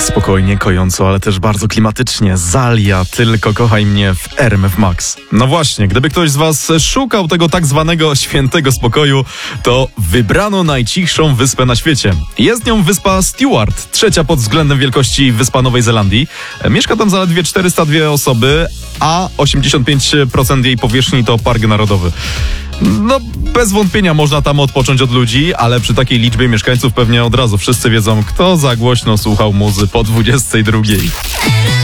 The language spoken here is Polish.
Spokojnie, kojąco, ale też bardzo klimatycznie. Zalia, tylko kochaj mnie w RMF Max. No właśnie, gdyby ktoś z was szukał tego tak zwanego świętego spokoju, to wybrano najcichszą wyspę na świecie. Jest nią wyspa Stewart, trzecia pod względem wielkości wyspa Nowej Zelandii. Mieszka tam zaledwie 402 osoby, a 85% jej powierzchni to park narodowy. No, bez wątpienia można tam odpocząć od ludzi, ale przy takiej liczbie mieszkańców pewnie od razu wszyscy wiedzą, kto za głośno słuchał muzy po 22.